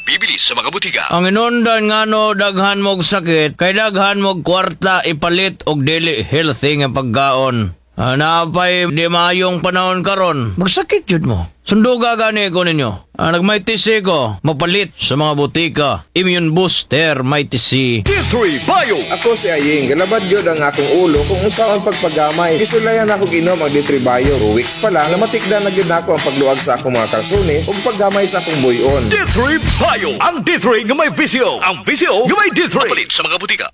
bibili sa mga butika. Ang inundan nga no, daghan mog sakit, kay daghan mog kwarta ipalit og dili healthy nga pagkaon. Napay di maayong panahon karon, magsakit jud mo. Sunduga gani ko ninyo. Nagmaitisi ko, mapalit sa mga butika. Immune Booster, Maitisi. D3 Bio! Ako si Aying, galabad yun ang akong ulo kung usaon pagpagamay. Isulayan ako ginom ang D3 Bio. 2 weeks pa lang, namatikda na gid ako ang pagluag sa akong mga kalsunis ug paggamay sa akong buyon. D3 Bio! Ang D3 nga may visio. Ang visio nga may D3. Mapalit sa mga butika.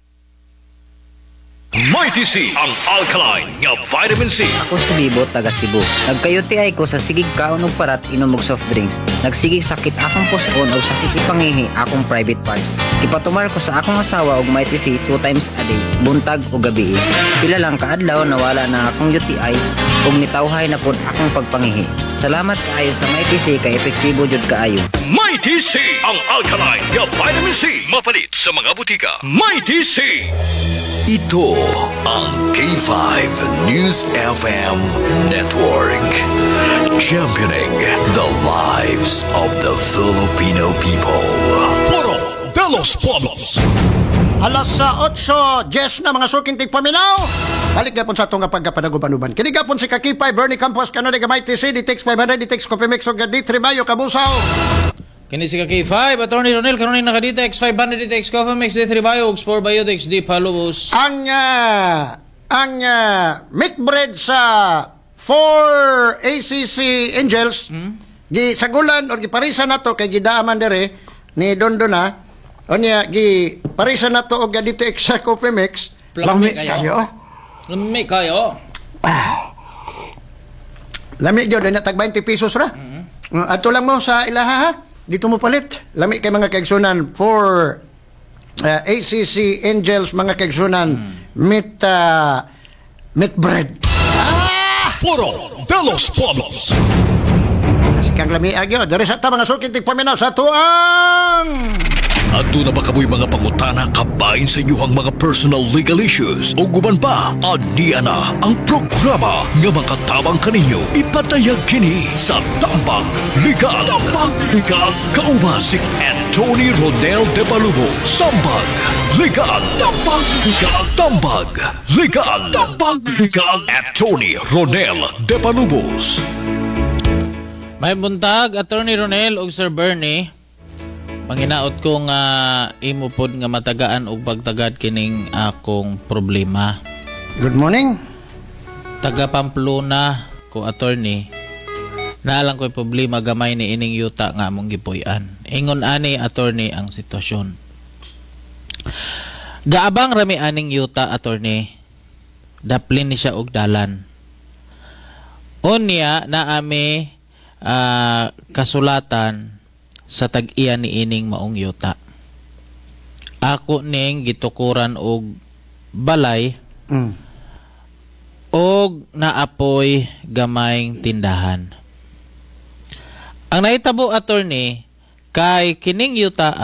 Mighty C, ang alkaline nga vitamin C. Ako si Bibo, taga Cebu. Nagkayuti ay ko sa sigig kaon og parat inom og soft drinks. Nagsigig sakit akong puson o sakit ipangihi akong private parts. Ipatumar ko sa akong asawa og Mighty C 2 times a day, buntag o gabi. Pila lang kaadlaw nawala na akong UTI ug nitawhay na pud akong pagpangihi. Salamat kaayo sa Mighty C kay epektibo jud kaayo. Mighty C, ang alkaline nga vitamin C. Mapalit sa mga butika. Mighty C. Ito ang K5 News FM Network. Championing the lives of the Filipino people. Foro de los Pueblos. Alas sa 8:10 na mga sukintig paminaw. Balik gapon sa itong pagkapanagubanuban. Kini gapon si Kakipay, Bernie Campos, kano ni Gamay TC, DTX 500, DTX Coffee Mix, o D3 Bayo, Kabusaw. Kini si K5, Attorney Ronel, kanunin nakadita, X500 dita, X-Coffee Mix, D3 Bio, X4 Bio, X-D, Palubos. Ang meat bread sa 4 ACC Angels, gisagulan o giparisan na to kay gidaaman dere ni Dondona, o niya, giparisan na to o gadito X Coffee Mix. Lami kayo. Lami kayo. Lami yun, na tag 20 pesos ra. Ato lang mo sa ilaha ha. Dito mo palit. Lami kay mga kaigsunan for ACC Angels, mga kaigsunan meat bread. Foro de los Pueblos. Kasi kang lami agyo. Dari sa mga sukintig paminaw sa tuang. Adto na ba kamoy mga pangutana kabahin sa inyong mga personal legal issues o guban pa? Ania na ang programa nga makatabang kaninyo. Ipatayag kini sa Tambag Legal. Tambag Legal. Kauba si Anthony Rodel de Balubos. Tambag Legal. Tambag Legal. Tambag Legal. Tambag Legal. Anthony Rodel de Balubos. May buntag, Attorney Ronel o Sir Bernie. Panginaot ko nga imo pod nga matagaan og pagtagad kining akong problema. Good morning. Taga Pamplona ko, attorney. Naalang ko'y problema gamay ni ining yuta nga among gipuy-an. Ingon ani, attorney, ang sitwasyon. Gaabang rami aning yuta, attorney. Daplin ni siya og dalan. Unya na ami kasulatan sa tag-iya ni ining maong yuta. Ako ning gitukuran og balay og naapoy gamayng tindahan. Ang naitabo, attorney, kay kining yuta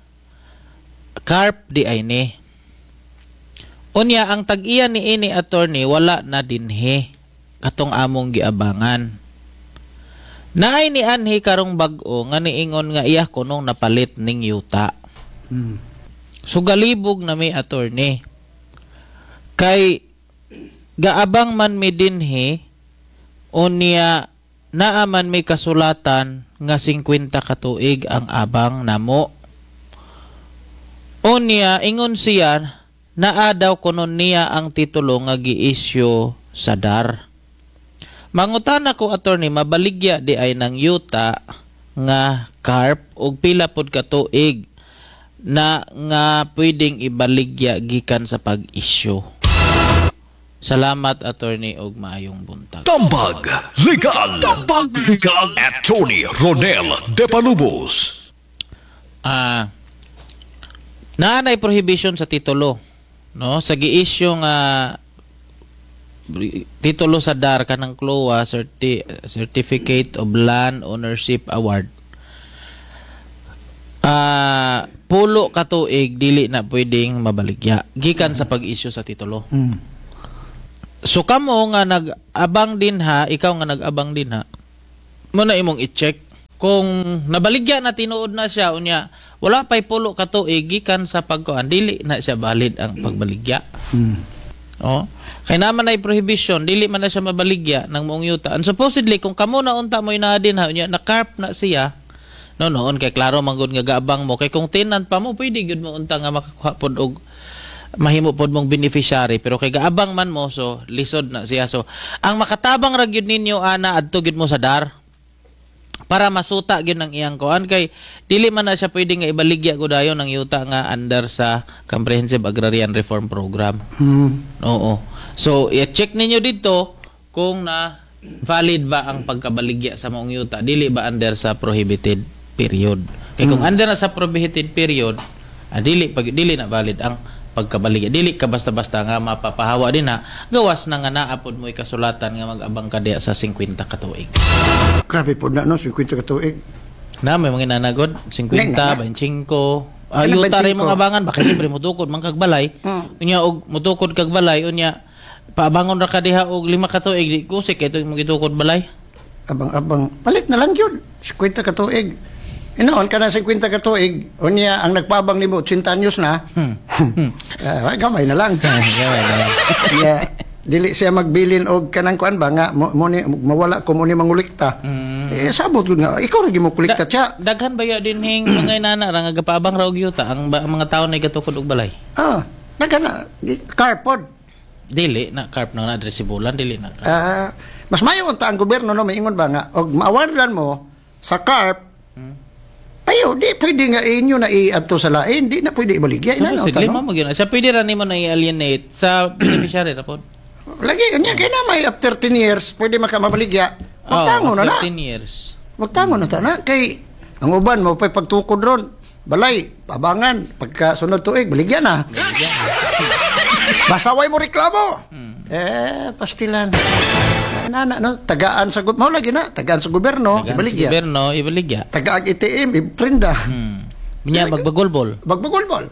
carp di ay ni. Unya ang tag-iya ni ini, attorney, wala na dinhi katong among giabangan. Naay ni anhi karong bag-o nga niingon nga iya kunong napalit ning yuta. So galibog na may, attorney. Kay gaabang man mi dinhi unya naaman may kasulatan nga 50 ka tuig ang abang namo. Unya ingon siya naa daw kunon niya ang titulo nga gi-issue sa DAR. Mangutana ko, attorney, mabaligya di ay ng yuta nga carp og pila pod ka tuig na nga pwedeng ibaligya gikan sa pag-issue. Salamat, attorney, og maayong buntag. Tambag Legal. Tambag Legal. Attorney Ronel de Balubos. Naanay prohibition sa titulo, no? Sa gi-issue nga titulo sa DAR kanang CLOA, Certificate of Land Ownership Award. Pulo ka tuig dili na pwedeng mabaligya gikan sa pag-issue sa titulo. So kamo nga nag-abang din ha, ikaw nga nag-abang din ha, mo na imong i-check kung nabaligya na tinuod na siya unya wala pay pulo ka tuig gikan sa pagkuan dili na siya valid ang pagbaligya. Oh, kay naman ay prohibition dili man na siya mabaligya ng moong yuta. And supposedly kung kamo na unta mo inadin ha unya na-carp na siya noon kay klaro manggod nga gaabang mo kay kung tenant pa mo pwede gyud mo unta nga makakuha pod og mahimo pod mong beneficiary pero kay gaabang man mo so lisod na siya. So ang makatabang ra gyud ninyo ana adto gyud mo sa dar para masuta gyud ang iyang kuan kay dili man na siya pwede nga ibaligya gud ayon ang yuta nga under sa Comprehensive Agrarian Reform Program. Oo. So i-check ninyo dito kung na valid ba ang pagkabaligya sa maong yuta dili ba under sa prohibited period. Kay kung under na sa prohibited period dili na valid ang pagkabaligya. Dili ka basta-basta nga mapapahawa din na gawas na nga naapod mo ikasulatan nga mag-abang ka diya sa 50 ka tuig. Grabe po na, no? 50 ka tuig. Na, may mga nanagod. 50, 25. Yuta rin mong abangan. Baka siyempre mutukod man kagbalay. Unya, og mutukod kagbalay. Unya, paabangon ra ka diha og 5 ka tuig. Di kusik, ito yung gitukod balay. Abang-abang. Palit na lang yun. 50 ka tuig. Inoon ka na 50 ka tuig. Unya, ang nagpabang ni mo, 80 anyos na. Gamay na lang. Yeah. Dili siya magbilin og kanang kuan ba nga mawala ko mo ni mangulikta. Sabot gud nga ikaw ra gyud mo kulikta siya. Daghan ba ya dinhing mga inana ra nga gapaabang ra og yuta ang mga tawo na gatukod og balay. Daghan na carpod. Dili na carp na adresibulan dili na. Mas mayo unta ang gobyerno no maingon ba nga og maawardan mo sa carp. Ayo, di pwede nga inyo na i-adto sa lain, di na pwede ibaligya. Lima mo gyud. Siya pwede ra nimo na i-alienate sa beneficiary ra pod. Lagi, kanya kaya na may after 10 years, pwede makamabaligya. Magtango na na. 10 years. Magtango na na. Kay, ang uban, mo pa'y pagtukod ron. Balay, pabangan, pagka sunod tuig, baligya na. Basta way mo reklamo. Pastilan. No? Tagaan sa gobyerno, lagi na. Tagaan sa gobyerno, ibaligya. Sa gobyerno, ibaligya. Tagaan ITM, iprinda. Minya, magbagulbol. Magbagulbol.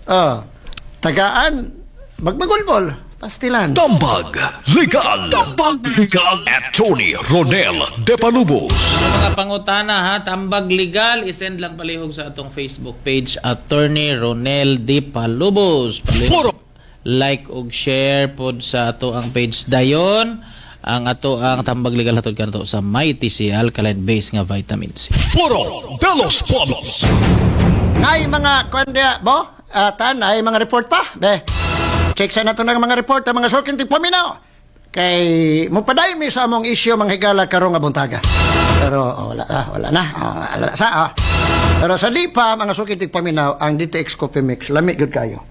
Tagaan, magbagulbol. Pastilan. Tambag Legal. Tambag Legal. Attorney Ronel De Palubos. Mga pangutana ha, tambag legal, isend lang palihog sa atong Facebook page Attorney Ronel De Palubos. Like og share pod sa ato ang page dayon. Ang ato ang tambag legal hatod kanto sa Mighty CL Alkaline Base nga vitamin C. Foro de los Pueblos. Ay mga kondya bo, ay mga report pa. Be. Check sa nato ng mga report ang mga sukintig paminaw. Kay mo padayon mi sa among issue mga higala karong nga buntaga. Pero wala na. Pero sa lipa mga sukintig paminaw ang DTX Coffee Mix lami gud kayo.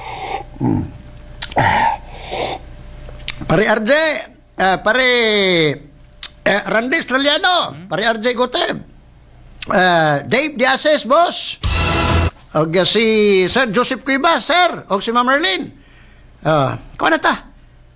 Pare RJ, pare Randy Australiano, pare RJ Goteb. Dave Diases, boss. Og si Sir Joseph Cuiba, sir, og si Ma'am Merlin. Kuha na ta.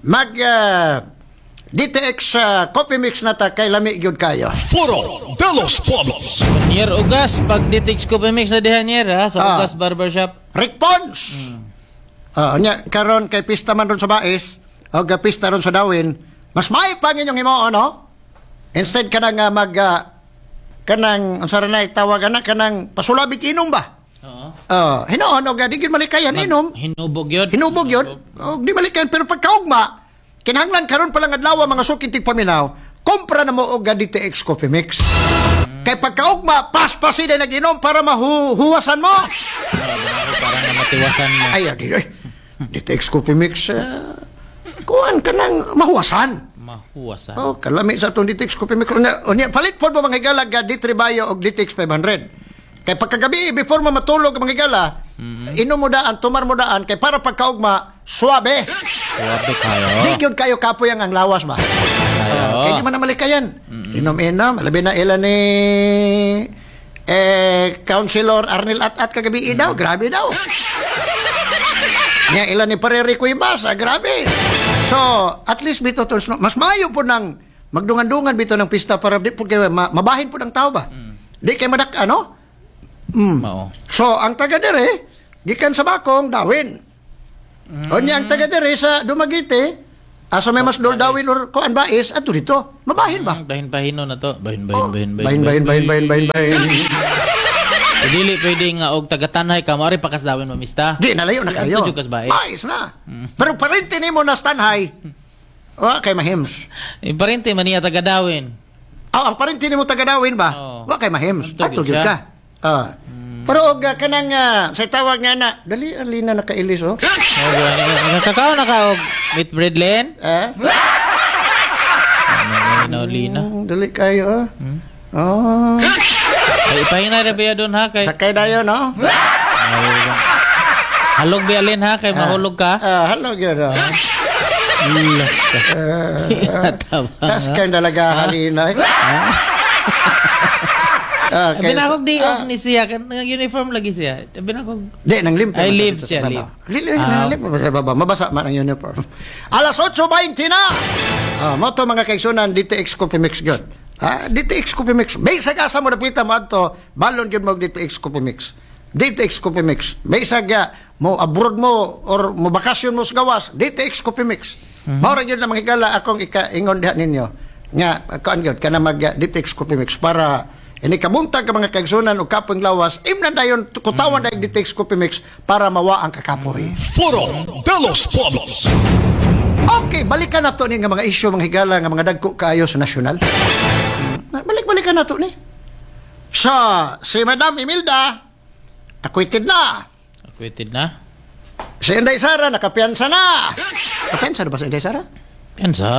DTX Coffee Mix na ta kay lami gyud kayo. Foro de los Pueblos. Nier ugas pag DTX Coffee Mix na diha nier ha sa ugas barbershop. Rick Pons. Nya karon kay pista man ron sa Bais, og pista ron sa Dawin, mas may pang inyong himuon no? Instead kanang kanang unsara na tawagan na kanang pasulabik inom ba? Hinoon og di gyud malikayan inom. Hinubog yun. Og di malikayan pero pagkaugma kinahanglan karon pa lang adlaw mga sukintig paminaw, kompra na mo og DTX Coffee Mix. Kay pagkaugma paspasin na nag-inom para mahuwasan mo. Para na matiwasan mo. Ay, DTX Coffee Mix kuan kanang mahuwasan. Kalami sa itong DTX Coffee Mix. Unya, palit po mo mga higala D3 Bio o DTX 500. Kay pagkagabi, before mo matulog mga higala, inom mo daan, tumar mo daan, kay para pagkaugma, suabe. Suabe kayo. Di yun kayo kapoy ang lawas ba? Kaya di man na malikayan. Inom-inom, labi na ilan ni Councilor Arnel At kagabi daw, grabe daw. Nga ilan ni Pareri Cuevas, grabe. So, at least bito to, mas mayo po ng magdungan-dungan bito ng pista para di po kayo mabahin po ng tao ba? Di kayo madak, ano? So, ang taga dire, gikan sa Bakong, Dawin. O niya, ang taga dire sa Dumaguete, Asa may mas doldawin or kuan ba is ato dito. Mabahin ba? Bahin-bahino na to. Bahin. Bahin. Dili pwede nga og tagatanhay ka mari pakasdawin mamista. Di nalayo na kayo. Adto jud kas bae. Bais na. Pero parente nimo na stanhay. Wa kay mahims. Iparente man niya tagadawin. Ang parente nimo tagadawin ba? Oo. Wa kay mahims. Adto Ato gyud gyud siya. ka. Pero og kanang sa tawag nga na, dali alina nakailis oh. Kakao na ka og meat bread len. Lina. Dali kayo oh. Ay ipahina ra biya doon ha kay Sakay dayo no? halog biya len ha kay mahulog ka. Hello gyud oh. Tabang. Tas kay dalaga halina. Binakog di og ni siya kan uniform lagi siya. Binakog. Di nang limp. Ay, limp siya, limp. Limp sa baba. Mabasa man ang uniform. Alas 8:20 na. Mo to mga kaigsunan DTX Coffee Mix gyud. DTX Coffee Mix. Bisag asa mo napita mo adto, balon gyud mo DTX Coffee Mix. DTX Coffee Mix. Bisag mo abroad mo or mo bakasyon mo sa gawas, DTX Coffee Mix. Mao ra gyud na manghigala akong ikaingon diha ninyo. Nga kuan gyud kana mag DTX Coffee Mix para ini kabuntag ka mga kaigsunan o kapong lawas, imnan dayon kutawan dayon DTX Coffee Mix para mawa ang kakapoy. Foro de los Pueblos. Okay, balikan na to ni nga mga isyu, mga higala, nga mga dagko kaayo sa nasyonal. Balik-balikan na to ni. So, si Madam Imelda, acquitted na. Acquitted na. Si Inday Sara, nakapiansa na. Nakapiansa na ba si Inday Sara? Piansa.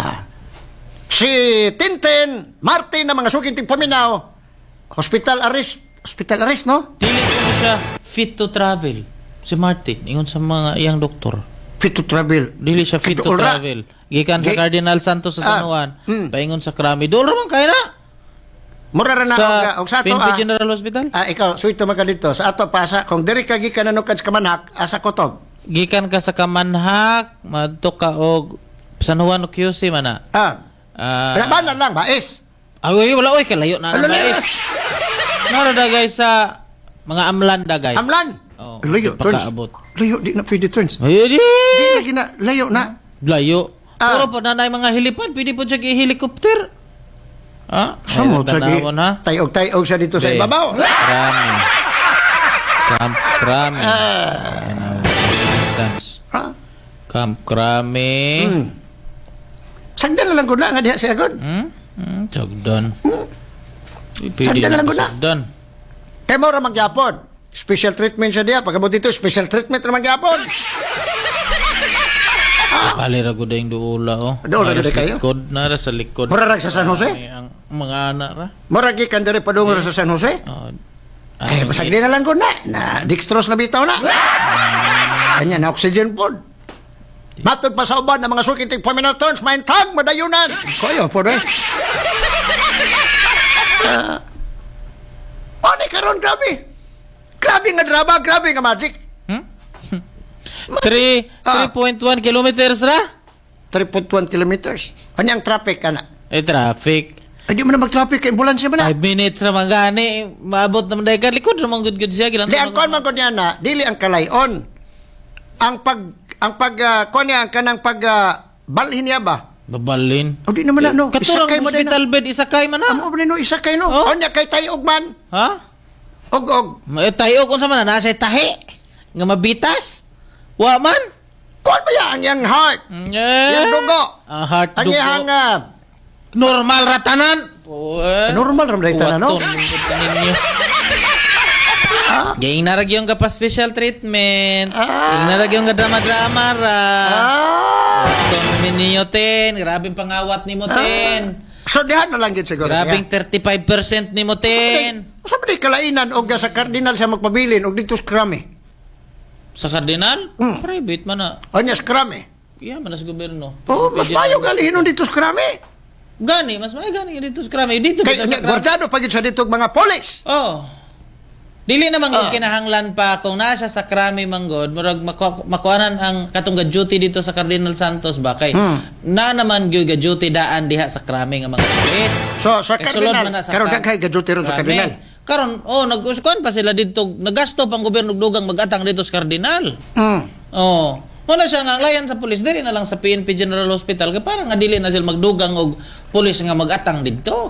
Si Tintin, Martin na mga sukinting paminaw, hospital arrest, no? Dili ko siya fit to travel. Si Martin, ingon sa mga iyang doktor. Fit to travel. Dili siya fit to Ulra. travel. Gikan sa Cardinal Santos sa San Juan. Paingon sa Krami. Doon raman kaya na. Mura na Sa og sa ato PNP General Hospital. ikaw suito man ka dito sa ato pasa kung diri ka gikan nanukad sa kamanhak asa kotob. Gikan ka sa Kamanhak. Madto ka og San Juan o QC man na. Labanan lang ba is. Ay, wala oy kalayo na Ano na na? guys. Nara dagay sa mga amlan dagay. Amlan. Oh, Layo di pa turns. kaabot. Layo di na pwede turns. Ay, di. Di na gina layo na. Layo. Pero pa nanay mga helipad, pwede po siya helicopter. Ha? Samo sa gi tanawon, ha? tayog siya dito sa Be. ibabaw. Krami. Camp Krami. Distance. Ha? Camp Krami. Sagdan na lang ko na nga diha siya god. Sagdan. Pwede Sagdan na lang ko na. sagdan. Kay mo ra magyapon. Special treatment siya diha pagabot dito special treatment ra magyapon. Palira ko dahing duula, oh. Duula Nara gud sa kayo? likod, nara sa likod. Mura ra sa San Jose? Ay, ang mga anak ra. Mura gikan diri padung sa San Jose. Oh, Basag din na lang ko na dextrose na bitaw na. Kanya na oxygen pod. Matod pa sa uban ng mga sukiting paminal turns, maintag, madayunan. Koyo po rin. Ano karon grabe? Grabe nga drama, grabe nga magic. 3.1 kilometers ra? 3.1 kilometers. Ano ang traffic, ana? Traffic. Ay, di mo na mag-traffic, ambulansya mo na. 5 minutes ra magani, maabot naman dahil ka likod naman good siya. Di, ang kon man ko niya na, dili ang kalayon. Ang kuan niya, ang kanang balhin niya ba? Babalin. O di naman na, no? Katurang Isakay mo din, hospital bed, isakay man Amo na. ba no isakay no? Oh. O niya kay tayo man. Ha? Og. Tayo kung sa man na, nasa tahi. Nga mabitas. Wa man. Kuan ba yan? Yang heart. Yang dugo. Ang heart Ang dugo. yang Normal ratanan. normal ram dahil tanan, no? Waton, ninyo. Yung narag yung ka pa special treatment. Yung narag yung ka drama-drama ra. Waton ninyo, ten. Grabing pangawat ni mo, ten. So dihan na lang yun siguro Grabing 35% ni mo, ten. Sa ba kalainan og sa Cardinal siya magpabilin og dito sa Krami. Sa Cardinal? Private man na. O niya sa Krami. Yeah, man na sa gobyerno. Oh, mas mayo galihin dito sa Krami. Gani, mas may gani dito sa Krami. Dito Kay dito sa Krami. gwardyado pa gyud sa dito mga polis. Oh. Dili naman gud kinahanglan pa kung nasa sa Krami manggod, murag makuanan ang katong duty dito sa Cardinal Santos ba kay na naman gyud duty daan diha sa Krami nga mga pulis. So sa Kay sulod Cardinal, man na sa karon daghay gaduti ron sa Krami. Cardinal. Karon naguskuan pa sila dito, nagasto pang gobyerno dugang mag-atang dito sa Cardinal. Oh. Muna siya nga layan sa pulis diri na lang sa PNP General Hospital kay para nga dili na sila magdugang og pulis nga magatang didto.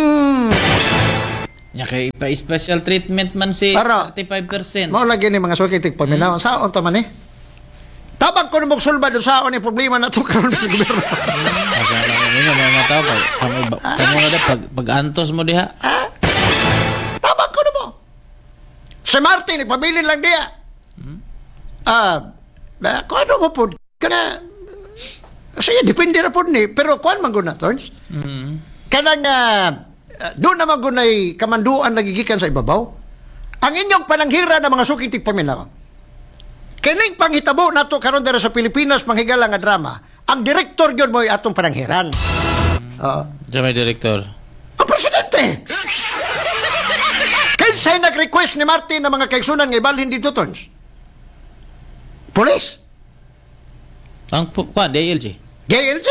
Nya kay pa special treatment man si Para, 35%. Mao lagi ni mga sukitik paminaw. Saon ta man Tabang ko nimog sulba do saon ni problema na to karon sa gobyerno. Asa na mo mga tao kamo na pag antos mo diha. Tabang ko nimo. Si Martin ipabilin lang diya. Ano mo po kana sige depende ra pod ni pero kuan man guna tons. Kanang doon naman gunay kamanduan nagigikan sa ibabaw. Ang inyong pananghira ng mga sukitik paminaw. Kining panghitabo nato karon dira sa Pilipinas manghigala nga drama. Ang direktor gyud mo atong pananghiran. Diyan may direktor. Ang presidente. Kinsay nag-request ni Martin na mga kaigsunan nga ibalhin dito tons? Police. Ang kuan DLG. JLG.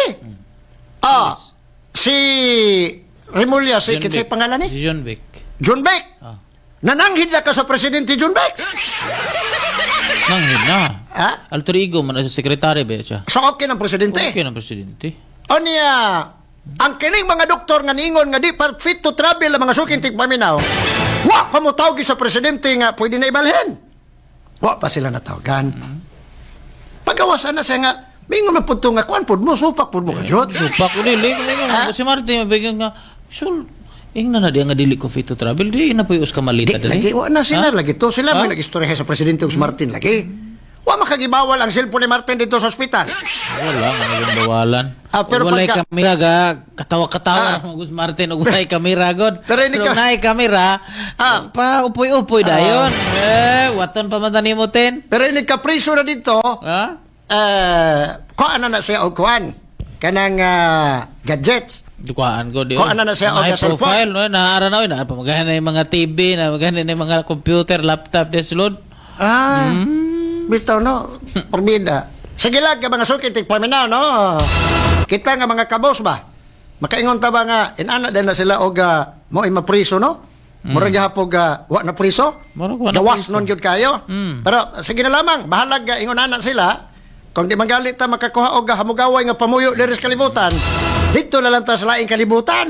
Si Remulla, si kinsay pangalan ni? Si John Vic. John Beck. Nananghid na ka sa presidente John Beck. Nanghid na. Ha? Alter ego man sa sekretary ba siya? So okay ng presidente. Okay ng presidente. O niya, ang kining mga doktor nga ningon nga di pa fit to travel ang mga sukintik paminaw, wa pa mo tawgi sa presidente nga pwede na ibalhin. Wa pa sila natawagan. Pagawasan na siya nga, mingon man po nga, kuan po mo, supak po mo ka, Jod. Supak ko nili. Si Martin, mabigyan nga, Sul, na na diya nga dili ko fit to travel, di na po yung kamalita Di, dali. lagi, wa na sila, lagi to. Sila may nag-istorya sa presidente si Martin, lagi. Wa makagibawal ang cellphone ni Martin dito sa ospital. Wala, ano yung bawalan. Pero walay pagka- kamera ga, katawa-katawa ng Gus Martin, ug walay kamera god. Pero hindi ka- naay kamera, pa upoy-upoy dayon. Waton pa man mo ten. Pero ini kapriso na dito, Ha? kuan na siya o kuan. Kanang gadgets. Dukaan ko di. Kung ano na siya, high okay, profile, no, naara na na pamagahan na yung mga TV, na magahan na yung mga computer, laptop, deslod. Bitaw no, porbida. Sige lang ka mga sukitik paminaw no. Kita nga mga kabos ba? Makaingon ta ba nga inana din na sila og mo mapriso no? Murag gihapog wa na priso. Murag wa na Gawas priso. nun gyud kayo. Pero sige na lamang, bahalag ingonanan sila. Kung di magalit ta makakuha og hamugaway nga pamuyo diri sa kalibutan, dito na lang ta sa laing kalibutan.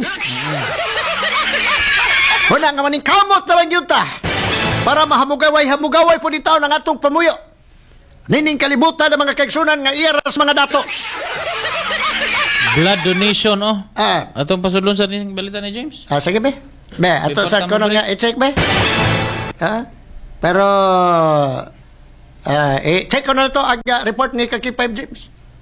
Wala nga maning kamot na lang yun ta. Para mahamugaway po dito ng atong pamuyo. Nining kalibutan ng mga kaigsunan nga iyaras mga dato. Blood donation, oh. Ah, Atong pasudlon sa ning balita ni James. sige be. Be, ato sa Report kono tamo, nga i-check be. Pero i-check ko na ito aga report ni Kaki 5 James.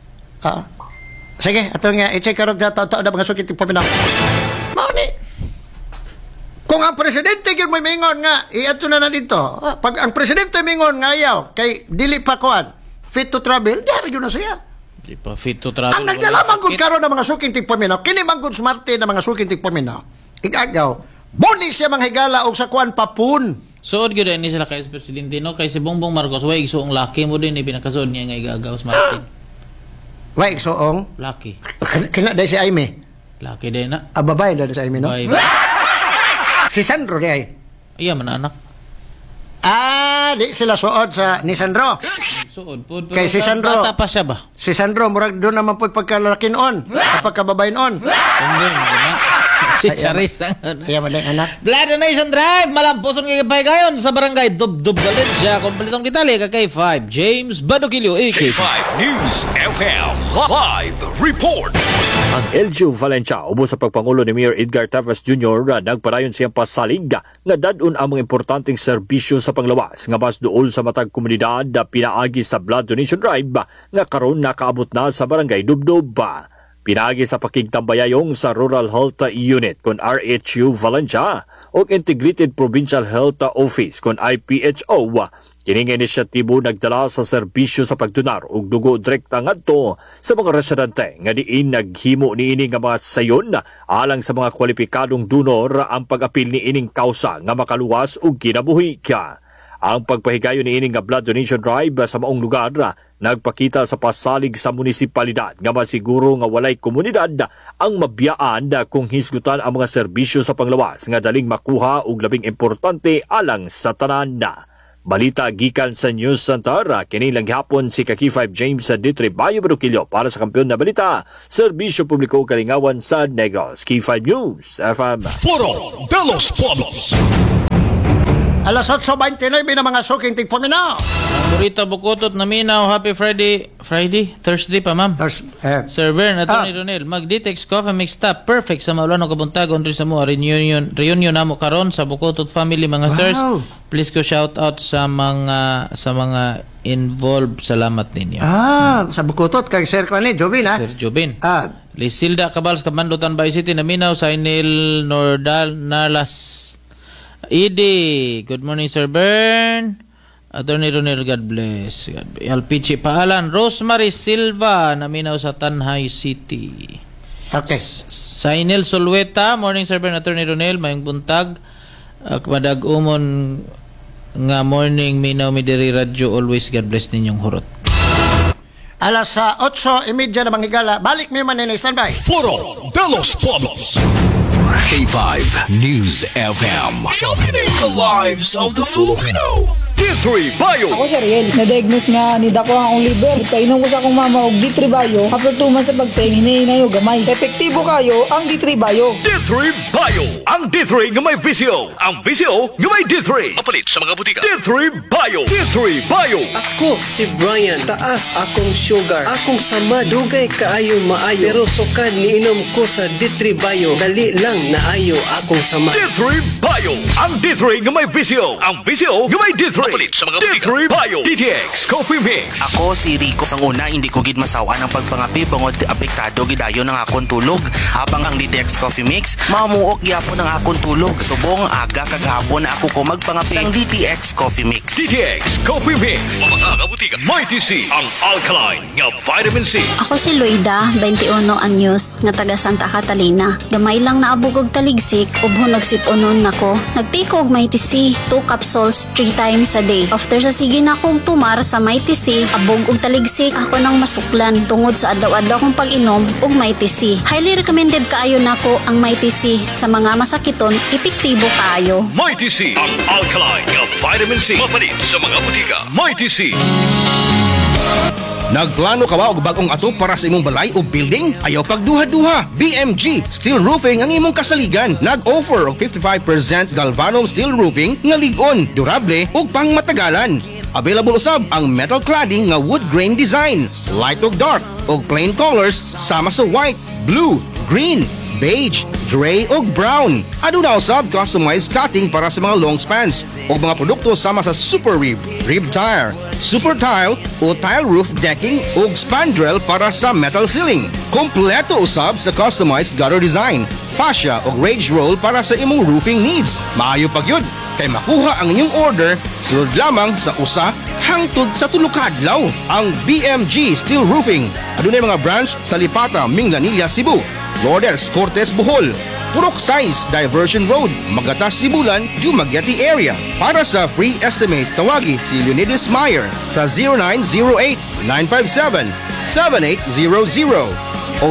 Sige, ato nga i-check ko na ito na mga sukit paminaw. Mao ni. Kung ang presidente gyud may mingon nga iato na dito. Pag ang presidente mingon nga ayaw kay dili pa kuan fit to travel, dari gyud na siya. Di pa fit to travel. Ang nagdalaman gud karon ng mga suking tigpaminaw, kini man gud smarte ng mga suking tigpaminaw. Igagaw, boni siya manghigala og sa kuan papun. Suod gyud ni sila kay presidente no kay si Bongbong Marcos way igsuong laki mo din ni pinakasuod niya nga igagaw sa Martin. Way soong Laki. kina dai si Aime. Laki din na. Babay dai si Aime no. Bye. Si Sandro di ay. Iya man anak. Di sila suod sa ni Sandro. Suod pod. Kay si Sandro. Bata pa siya ba? Si Sandro murag doon naman po pagkalalakin-on, pagkababayin-on. Hindi na. Si Charis ang ano. Kaya mo anak. Blood Donation Drive, malamposon kay gayon sa barangay Dubdub Valencia. Kompletong kitali kay 5 James Badokilio AK. 5 News FM Live Report. Ang LGU Valencia ubo sa pagpangulo ni Mayor Edgar Tavas Jr. nagpadayon siyang pasalig nga dadun ang mga importanteng serbisyo sa panglawas nga mas duol sa matag komunidad na pinaagi sa Blood Donation Drive nga karon nakaabot na sa barangay Dubdub. Pinagi sa pakigtambayayong sa Rural Health Unit kon RHU Valencia o Integrated Provincial Health Office kon IPHO. Kining inisyatibo nagdala sa serbisyo sa pagdunar og dugo direkta ngadto sa mga residente nga diin naghimo niini nga mga sayon alang sa mga kwalipikadong donor ang pag-apil niining kausa nga makaluwas og kinabuhi ka. Ang pagpahigayon niini nga blood donation drive sa maong lugar nagpakita sa pasalig sa munisipalidad nga masiguro nga walay komunidad ang mabiyaan kung hisgutan ang mga serbisyo sa panglawas nga daling makuha og labing importante alang sa tanan. Balita gikan sa News Center, kini lang gihapon si Kaki 5 James sa Ditribayo Barukilyo para sa kampiyon na balita, Serbisyo Publiko Kalingawan sa Negros. Ki5 News FM. Foro de los Pueblos. Alas 8:29 na mga suking tigpaminaw. Burita Bukotot na minaw. Happy Thursday pa, ma'am. Sir Bern, Atty. Ronel, mag-Ditex Coffee Mix Top. Perfect sa maulan o kabuntagon rin sa mo. Reunion namo karon sa Bukotot family, mga sirs. Please ko shout out sa mga involved. Salamat ninyo. Sa Bukotot, kay Sir Kwane, Jovin, ha? Sir Jobin. Lisilda Cabals, Kabandutan Bay City, na minaw. Sainil Nordal Nalas. Idi, good morning, Sir Bern. Attorney Ronel, God bless. Alpichi Paalan, Rosemary Silva, naminaw sa Tanhay City. Okay. Sainil Solweta, morning, Sir Bern. Attorney Ronel, mayong buntag. Madag-umon nga morning, minaw midiri radyo, always God bless ninyong hurot. Alas 8:30 na manghigala. Balik may maninay, standby. Foro de los Pueblos. K5 News FM. Championing the lives of the Filipino. D3 Bio. Ako si Ariel, na-diagnose nga ni Dako ang akong liver. Painom ko sa akong mama og D3 Bio. After 2 months sa pagtayin, hinahinay o gamay. Epektibo kayo ang D3 Bio. D3 Bio. Ang D3 nga may visyo. Ang visyo nga may D3. Mapalit sa mga butika. D3 Bio. D3 Bio. Ako si Brian, taas akong sugar, akong sama, dugay kaayo maayo, pero sukad niinom ko sa D3 Bio, dali lang naayo akong sama. D3 Bio. Ang D3 nga may visyo. Ang visyo nga may D3. Mapalit sa mga butika. D3 Bio. DTX Coffee Mix. Ako si Rico. Sang una, hindi ko gid masawa ng pagpangapi bangod apektado gidayon ng akong tulog. Habang ang DTX Coffee Mix, mamuok gyapon ang akong tulog. Subong aga kagahapon na ako ko magpangapi sang DTX Coffee Mix. DTX Coffee Mix. Mga butika. Mighty C. Ang alkaline nga vitamin C. Ako si Loida, 21 anyos, nga taga Santa Catalina. Gamay lang naabog og taligsik, ubhon nagsip-unon nako. Nagtiko og Mighty C, 2 capsules 3 times a day. After sa sige na akong tumar sa Mighty C, abog og taligsik, ako nang masuklan tungod sa adlaw-adlaw kong pag-inom og Mighty C. Highly recommended kaayo nako ang Mighty C. Sa mga masakiton, epektibo kaayo. Mighty C. Ang alkaline nga vitamin C. Mapalit sa mga butika. Mighty C. Nagplano ka ba og bagong ato para sa imong balay o building? Ayaw pagduha-duha. BMG Steel Roofing ang imong kasaligan. Nag-offer og 55% galvanum steel roofing nga lig-on, durable ug pangmatagalan. Available usab ang metal cladding nga wood grain design, light ug dark ug plain colors sama sa white, blue, green, beige, gray ug brown. Aduna usab customized cutting para sa mga long spans o mga produkto sama sa super rib, rib tire, super tile o tile roof decking ug spandrel para sa metal ceiling. Kompleto usab sa customized gutter design, fascia ug rage roll para sa imong roofing needs. Maayo pagyud kay makuha ang inyong order sulod lamang sa usa hangtod sa tulo ka adlaw. Ang BMG Steel Roofing adunay mga branch sa Lipata, Minglanilla, Cebu, Lourdes, Cortes, Bohol, Purok Size, Diversion Road, Magatas, Sibulan, Dumaguete area. Para sa free estimate, tawagi si Leonidas Meyer sa 0908-957-7800 o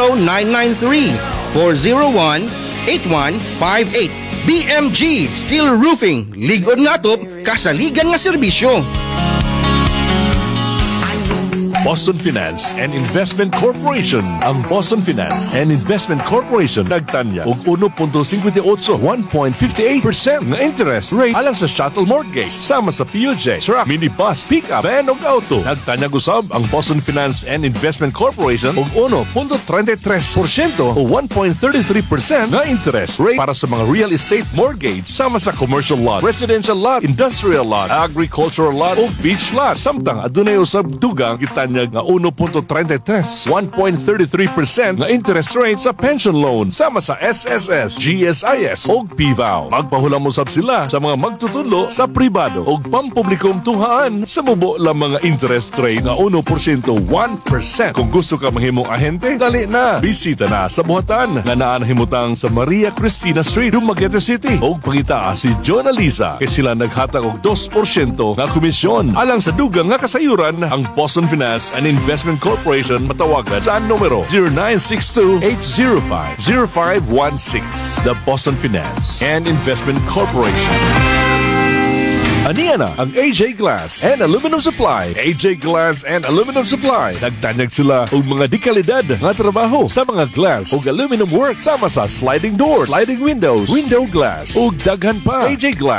0993-401-8158. BMG Steel Roofing, ligon nga top, kasaligan nga serbisyo. Boston Finance and Investment Corporation. Ang Boston Finance and Investment Corporation nagtanya og 1.58 1.58% na interest rate alang sa shuttle mortgage sama sa PUJ, truck, minibus, pickup, van ug auto. Nagtanya usab ang Boston Finance and Investment Corporation og 1.33% o 1.33% na interest rate para sa mga real estate mortgage sama sa commercial lot, residential lot, industrial lot, agricultural lot ug beach lot. Samtang adunay usab dugang gitanya nga 1.33, 1.33% na interest rate sa pension loan sama sa SSS, GSIS o PVAL. Magpahulam usab sila sa mga magtutudlo sa pribado o pampublikong tunghaan sa mubo lang mga interest rate na 1%, 1%. Kung gusto ka mahimong ahente, dali na. Bisita na sa buhatan nga naa nahimutang sa Maria Cristina Street, Dumaguete City. O pangita si John Aliza kay sila naghatag og 2% nga komisyon alang sa dugang nga kasayuran. Ang Boston Finance and Investment Corporation matawagan sa numero 0962-805-0516. The Boston Finance and Investment Corporation. Aniya na ang AJ Glass and Aluminum Supply. AJ Glass and Aluminum Supply. Nagtanyag sila og mga dekalidad nga trabaho sa mga glass ug aluminum work sama sa sliding doors, sliding windows, window glass ug daghan pa. AJ Glass